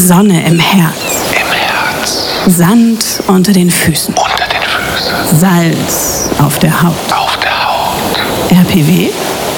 Sonne im Herz. Im Herz. Sand unter den Füßen. Unter den Füßen. Salz auf der Haut. Auf der Haut. RPW